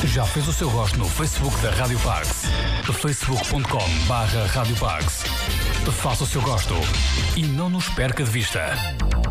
Já fez o seu gosto no Facebook da Rádio Pax? facebook.com/Rádio Pax. Faça o seu gosto e não nos perca de vista.